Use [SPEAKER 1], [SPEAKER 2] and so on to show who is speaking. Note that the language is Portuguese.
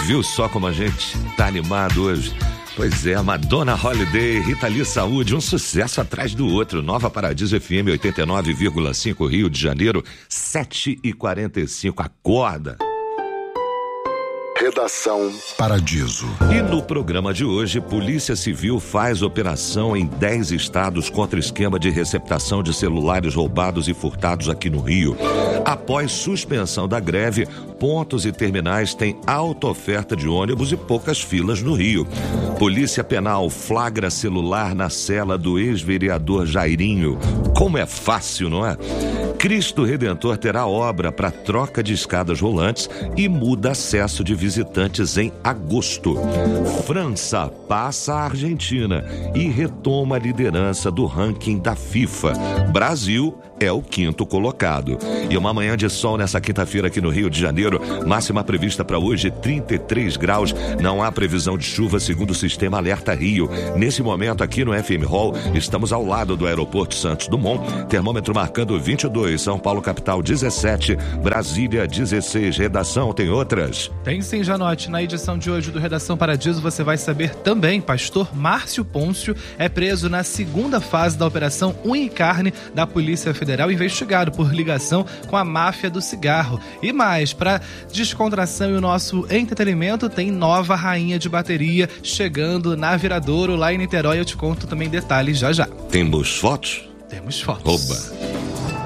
[SPEAKER 1] Viu só como a gente tá animado hoje? Pois é, Madonna Holiday, Rita Lee Saúde, um sucesso atrás do outro. Nova Paradiso FM 89,5 Rio de Janeiro, 7h45. Acorda.
[SPEAKER 2] Redação Paradiso.
[SPEAKER 1] E no programa de hoje, Polícia Civil faz operação em 10 estados contra esquema de receptação de celulares roubados e furtados aqui no Rio. Após suspensão da greve, pontos e terminais têm alta oferta de ônibus e poucas filas no Rio. Polícia Penal flagra celular na cela do ex-vereador Jairinho. Como é fácil, não é? Cristo Redentor terá obra para troca de escadas rolantes e muda acesso de visitantes em agosto. França passa a Argentina e retoma a liderança do ranking da FIFA. Brasil é o 5º colocado. E uma manhã de sol nessa quinta-feira aqui no Rio de Janeiro, máxima prevista para hoje 33 graus. Não há previsão de chuva segundo o sistema Alerta Rio. Nesse momento aqui no FM Hall, estamos ao lado do aeroporto Santos Dumont, termômetro marcando 22, São Paulo capital 17, Brasília 16. Redação tem outras?
[SPEAKER 3] Tem sim, Janote. Na edição de hoje do Redação Paradiso você vai saber também, pastor Márcio Pôncio é preso na segunda fase da Operação Unha e Carne da Polícia Federal, investigado por ligação com a máfia do cigarro. E mais, para descontração e o nosso entretenimento, tem nova rainha de bateria chegando na Viradouro, lá em Niterói. Eu te conto também detalhes já já.
[SPEAKER 1] Temos fotos?
[SPEAKER 3] Temos fotos.
[SPEAKER 1] Oba!